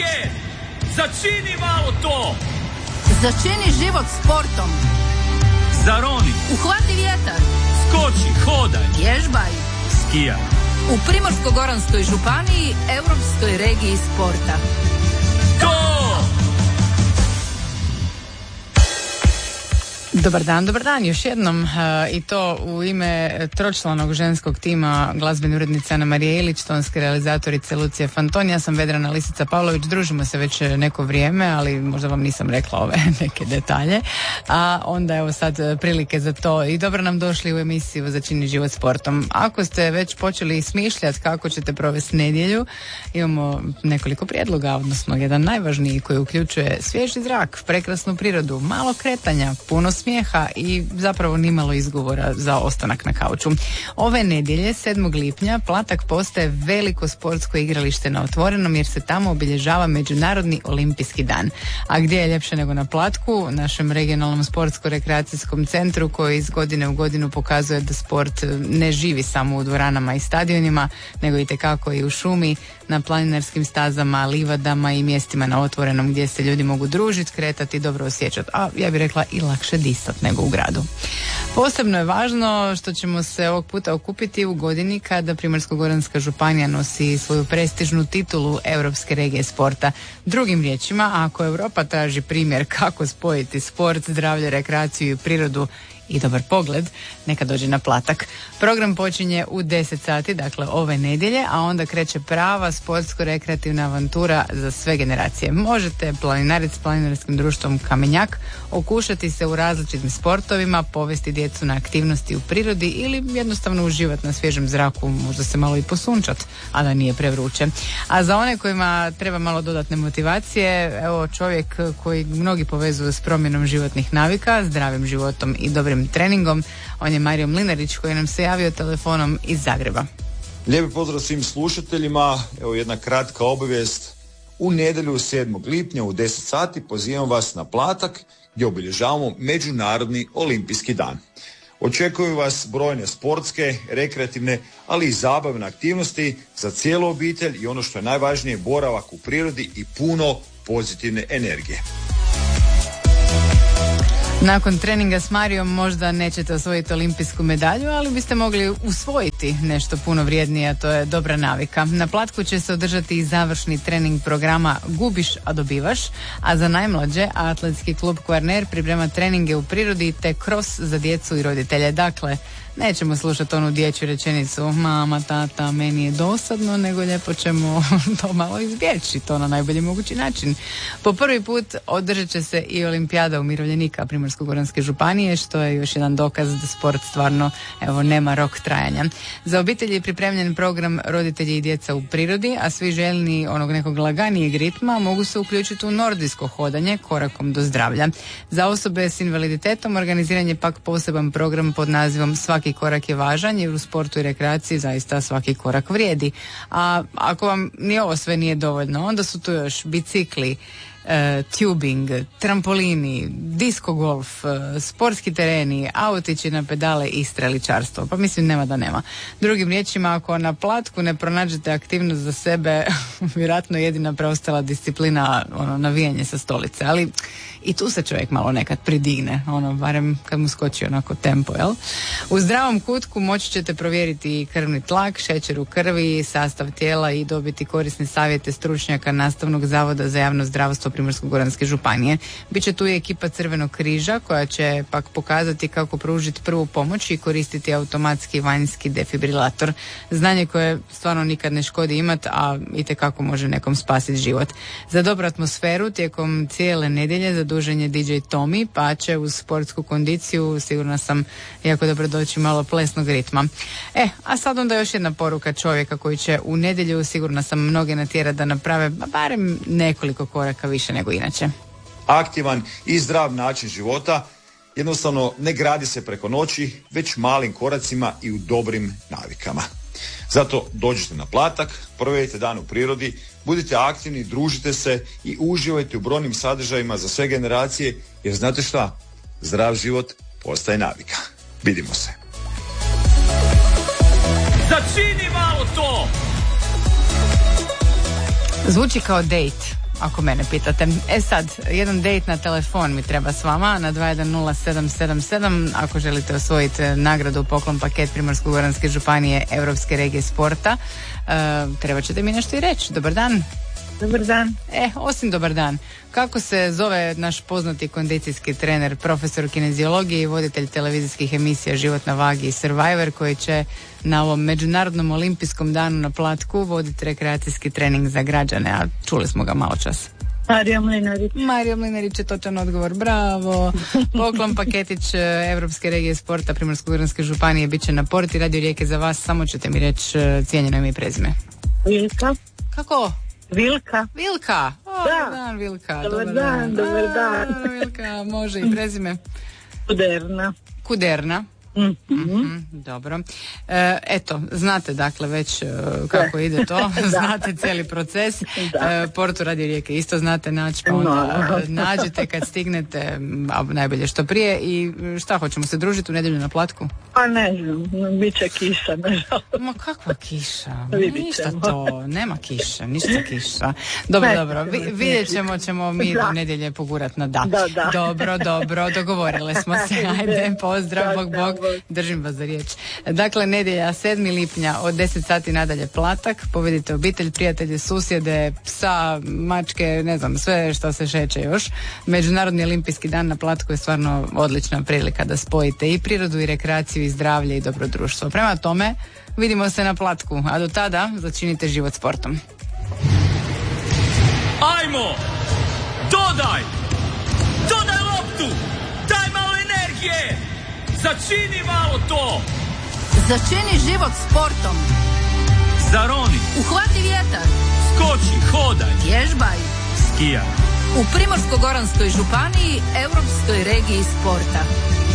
je! Začini malo to! Začini život sportom. Zaroni, Uhvati vjetar. skoči, hodaj, Vježbaj. skijaj. U Primorsko-goranskoj županiji, Europskoj regiji sporta. To! Dobar dan, još jednom i to u ime tročlanog ženskog tima glazbene urednice Ana Marija Ilić, tonske realizatorice Lucija Fanton. Ja sam Vedrana Lisica Pavlović, družimo se već neko vrijeme, ali možda vam nisam rekla ove neke detalje, a onda evo sad prilike za to i dobro nam došli u emisiju Začini život sportom. Ako ste već počeli smišljati kako ćete provesti nedjelju, imamo nekoliko prijedloga, odnosno jedan najvažniji koji uključuje svježi zrak, prekrasnu prirodu, malo kretanja, puno smijeha i zapravo nimalo izgovora za ostanak na kauču. Ove nedjelje, 7. lipnja, Platak postaje veliko sportsko igralište na otvorenom jer se tamo obilježava Međunarodni olimpijski dan. A gdje je ljepše nego na Platku, našem regionalnom sportsko-rekreacijskom centru koji iz godine u godinu pokazuje da sport ne živi samo u dvoranama i stadionima, nego itekako i u šumi, na planinarskim stazama, livadama i mjestima na otvorenom gdje se ljudi mogu družiti, kretati i dobro osjećati, a ja bih rekla i lakše disat nego u gradu. Posebno je važno što ćemo se ovog puta okupiti u godini kada Primorsko-goranska županija nosi svoju prestižnu titulu Europske regije sporta. Drugim riječima, ako Europa traži primjer kako spojiti sport, zdravlje, rekreaciju i prirodu i dobar pogled, neka dođe na Platak. Program počinje u 10 sati, dakle ove nedjelje, a onda kreće prava sportsko-rekreativna avantura za sve generacije. Možete planinariti s planinarskim društvom Kamenjak, okušati se u različitim sportovima, povesti djecu na aktivnosti u prirodi ili jednostavno uživati na svježem zraku, možda se malo i posunčati, a da nije prevruće. A za one kojima treba malo dodatne motivacije, evo čovjek koji mnogi povezuju s promjenom životnih navika, zdravim životom i dobrim treningom, on je Mario Mlinarić koji nam se javio telefonom iz Zagreba. Lijepi pozdrav svim slušateljima, evo jedna kratka obavijest. U nedjelju 7. lipnja u 10 sati pozivam vas na Platak gdje obilježavamo Međunarodni olimpijski dan. Očekuju vas brojne sportske, rekreativne, ali i zabavne aktivnosti za cijelu obitelj i ono što je najvažnije, boravak u prirodi i puno pozitivne energije. Nakon treninga s Marijom možda nećete osvojiti olimpijsku medalju, ali biste mogli usvojiti nešto puno vrijednije, a to je dobra navika. Na Platku će se održati i završni trening programa Gubiš, a dobivaš, a za najmlađe atletski klub Kvarner priprema treninge u prirodi te cross za djecu i roditelje. Dakle, nećemo slušati onu dječju rečenicu mama, tata, meni je dosadno, nego lijepo ćemo to malo izbjeći, to na najbolji mogući način. Po prvi put održat će se i olimpijada umirovljenika Primorsko-goranske županije, što je još jedan dokaz da sport stvarno nema rok trajanja. Za obitelji je pripremljen program Roditelji i djeca u prirodi, a svi željni onog nekog laganijeg ritma mogu se uključiti u nordijsko hodanje korakom do zdravlja. Za osobe s invaliditetom organiziran je pak poseban program pod nazivom Svaki korak je važan, jer u sportu i rekreaciji zaista svaki korak vrijedi. A ako vam ni ovo sve nije dovoljno, onda su tu još bicikli, tubing, trampolini, disco golf, sportski tereni, autići na pedale i streličarstvo. Pa mislim nema da nema. Drugim riječima, ako na Platku ne pronađete aktivnost za sebe, vjerojatno jedina preostala disciplina navijanje sa stolice, ali i tu se čovjek malo nekad pridigne, barem kad mu skoči onako tempo, jel? U zdravom kutku moći ćete provjeriti krvni tlak, šećer u krvi, sastav tijela i dobiti korisne savjete stručnjaka Nastavnog zavoda za javno zdravstvo Primorsko-goranske županije. Biće tu i ekipa Crvenog križa koja će pak pokazati kako pružiti prvu pomoć i koristiti automatski vanjski defibrilator. Znanje koje stvarno nikad ne škodi imati, a itekako može nekom spasiti život. Za dobru atmosferu tijekom cijele nedjelje zadužen je DJ Tomi, pa će uz sportsku kondiciju sigurno sam jako dobro doći malo plesnog ritma. A sad onda još jedna poruka čovjeka koji će u nedjelju sigurno sam mnoge natjerati da naprave barem nekoliko koraka više nego inače. Aktivan i zdrav način života jednostavno ne gradi se preko noći, već malim koracima i u dobrim navikama. Zato dođite na Platak, provedite dan u prirodi, budite aktivni, družite se i uživajte u brojnim sadržajima za sve generacije, jer znate šta? Zdrav život postaje navika. Vidimo se. Začini malo to! Zvuči kao date. ako mene pitate. Sad, jedan date na telefon mi treba s vama na 210777 ako želite osvojiti nagradu poklon paket Primorsko-goranske županije Europske regije sporta. Treba ćete mi nešto i reći. Dobar dan. Dobar dan. Osim dobar dan. Kako se zove naš poznati kondicijski trener, profesor kineziologije i voditelj televizijskih emisija Život na vagi i Survivor, koji će na ovom Međunarodnom olimpijskom danu na Platku voditi rekreacijski trening za građane, a čuli smo ga malo čas. Mario Mlinarić je točan odgovor, bravo. Poklon paketić Europske regije sporta Primorsko-goranske županije bit će na porti Radio Rijeke za vas, samo ćete mi reći cijenjeno ime i prezime. Vilka. Kako? Vilka. Dobar dan, Vilka. Dobar dan. Vilka, može i prezime. Kuderna. Dobro. Eto, znate dakle već kako ide to, znate cijeli proces. Portu Radio Rijeke isto znate naći, pa onda nađete kad stignete, a najbolje što prije. I šta, hoćemo se družiti u nedjelju na Platku? Pa ne znam, bit će kiša, nažalost. Ma kakva kiša? Ništa to, nema kiše, ništa kiša. Dobro, vidjet ćemo mi do nedjelje pogurat na da. Dobro, dogovorile smo se. Ajde, pozdrav, bog. Držim vas za riječ. Dakle, nedjelja 7. lipnja od 10 sati nadalje Platak. Povedite obitelj, prijatelje, susjede, psa, mačke, ne znam, sve što se šeće još. Međunarodni olimpijski dan na Platku je stvarno odlična prilika da spojite i prirodu i rekreaciju i zdravlje i dobro društvo. Prema tome, vidimo se na Platku, a do tada začinite život sportom. Ajmo! Dodaj loptu! Daj malo energije! Začini malo to! Začini život sportom. Zaroni! Uhvati vjetar. Skoči, hodaj! Vježbaj. Skijaj! U Primorsko-goranskoj županiji Europskoj regiji sporta.